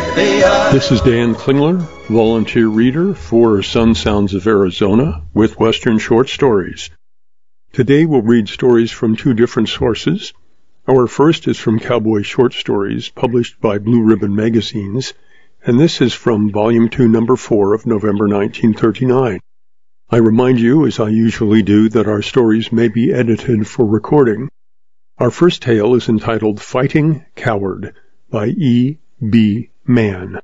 This is Dan Klingler, volunteer reader for Sun Sounds of Arizona with Western Short Stories. Today we'll read stories from two different sources. Our first is from Cowboy Short Stories, published by Blue Ribbon Magazines, and this is from Volume 2, Number 4 of November 1939. I remind you, as I usually do, that our stories may be edited for recording. Our first tale is entitled Fighting Coward by E. B. Mann.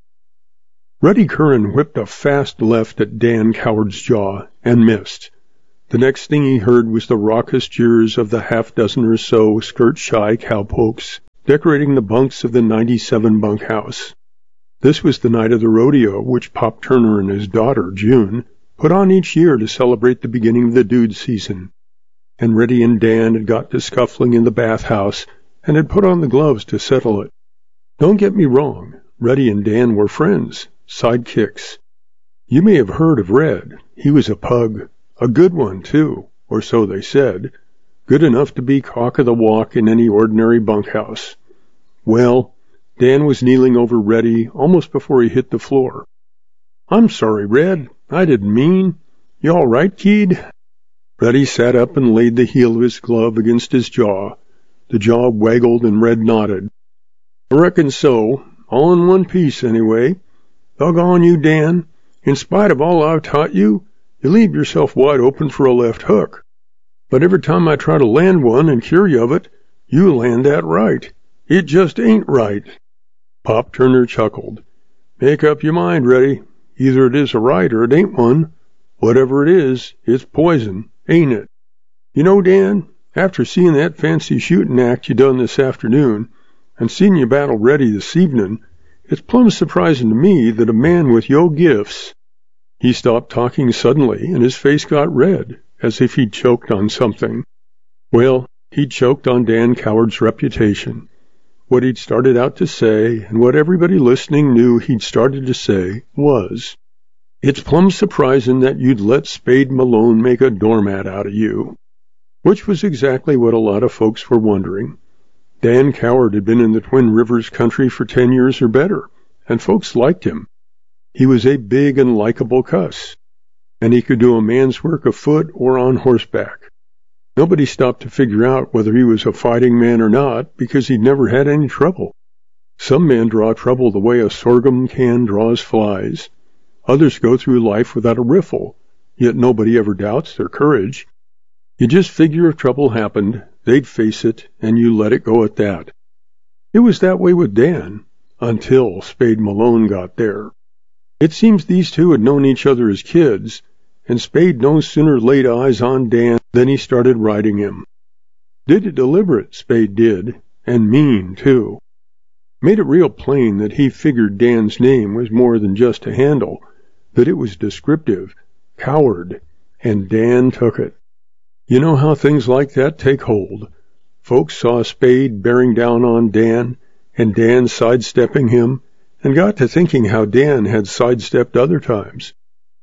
Reddy Curran whipped a fast left at Dan Coward's jaw and missed. The next thing he heard was the raucous jeers of the half-dozen or so skirt-shy cowpokes decorating the bunks of the 97 bunkhouse. This was the night of the rodeo, which Pop Turner and his daughter, June, put on each year to celebrate the beginning of the dude season. And Reddy and Dan had got to scuffling in the bathhouse and had put on the gloves to settle it. Don't get me wrong, Reddy and Dan were friends, sidekicks. You may have heard of Red. He was a pug, a good one, too, or so they said, good enough to be cock of the walk in any ordinary bunkhouse. Well, Dan was kneeling over Reddy almost before he hit the floor. "I'm sorry, Red. I didn't mean. You all right, kid?" Reddy sat up and laid the heel of his glove against his jaw. The jaw waggled and Red nodded. "I reckon so. All in one piece, anyway. Doggone you, Dan. In spite of all I've taught you, you leave yourself wide open for a left hook. But every time I try to land one and cure you of it, you land that right. It just ain't right." Pop Turner chuckled. "Make up your mind, Reddy. Either it is a right or it ain't one. Whatever it is, it's poison, ain't it? You know, Dan, after seeing that fancy shooting act you done this afternoon, and seeing you battle Reddy this evening, it's plumb surprising to me that a man with your gifts—" He stopped talking suddenly, and his face got red, as if he'd choked on something. Well, he'd choked on Dan Coward's reputation. What he'd started out to say, and what everybody listening knew he'd started to say, was, "It's plumb surprising that you'd let Spade Malone make a doormat out of you." Which was exactly what a lot of folks were wondering. Dan Coward had been in the Twin Rivers country for 10 years or better, and folks liked him. He was a big and likable cuss, and he could do a man's work afoot or on horseback. Nobody stopped to figure out whether he was a fighting man or not, because he'd never had any trouble. Some men draw trouble the way a sorghum can draws flies. Others go through life without a riffle, yet nobody ever doubts their courage. You just figure if trouble happened, they'd face it, and you let it go at that. It was that way with Dan, until Spade Malone got there. It seems these two had known each other as kids, and Spade no sooner laid eyes on Dan than he started riding him. Did it deliberate, Spade did, and mean, too. Made it real plain that he figured Dan's name was more than just a handle, that it was descriptive, Coward, and Dan took it. You know how things like that take hold. Folks saw Spade bearing down on Dan, and Dan sidestepping him, and got to thinking how Dan had sidestepped other times.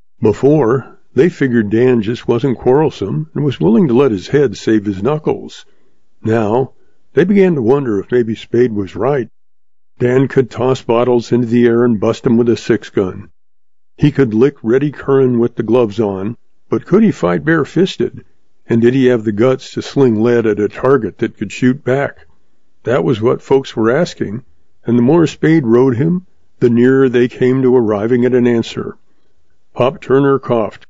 Before, they figured Dan just wasn't quarrelsome and was willing to let his head save his knuckles. Now, they began to wonder if maybe Spade was right. Dan could toss bottles into the air and bust 'em with a 6-gun. He could lick Reddy Curran with the gloves on, but could he fight bare-fisted? And did he have the guts to sling lead at a target that could shoot back? That was what folks were asking, and the more Spade rode him, the nearer they came to arriving at an answer. Pop Turner coughed.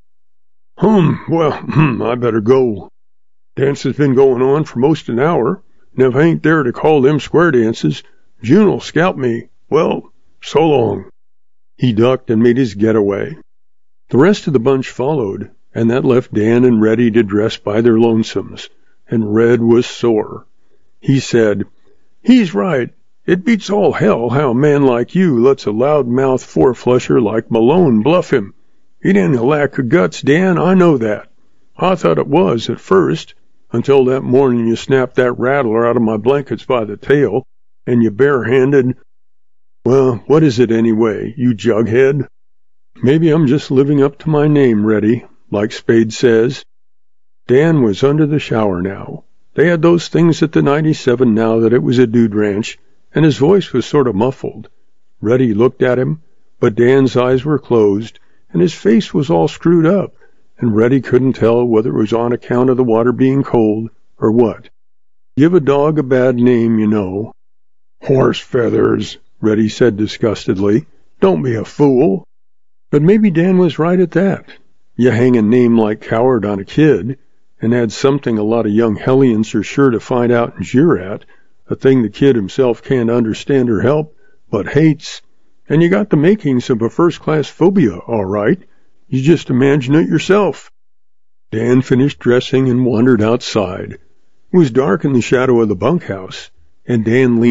I better go. Dance has been going on for most an hour, and if I ain't there to call them square dances, June'll scalp me. Well, so long." He ducked and made his getaway. The rest of the bunch followed, and that left Dan and Reddy to dress by their lonesomes, and Red was sore. He said, "He's right. It beats all hell how a man like you lets a loud-mouthed four-flusher like Malone bluff him. It ain't a lack of guts, Dan, I know that. I thought it was at first, until that morning you snapped that rattler out of my blankets by the tail, and you barehanded— Well, what is it anyway, you jughead? Maybe I'm just living up to my name, Reddy, like Spade says." Dan was under the shower now. They had those things at the 97 now that it was a dude ranch, and his voice was sort of muffled. Reddy looked at him, but Dan's eyes were closed, and his face was all screwed up, and Reddy couldn't tell whether it was on account of the water being cold or what. Give a dog a bad name, you know. Horse feathers, Reddy said disgustedly. Don't be a fool. But maybe Dan was right at that. You hang a name like Coward on a kid, and add something a lot of young hellions are sure to find out and jeer at, a thing the kid himself can't understand or help, but hates, and you got the makings of a first-class phobia, all right. You just imagine it yourself. Dan finished dressing and wandered outside. It was dark in the shadow of the bunkhouse, and Dan leaned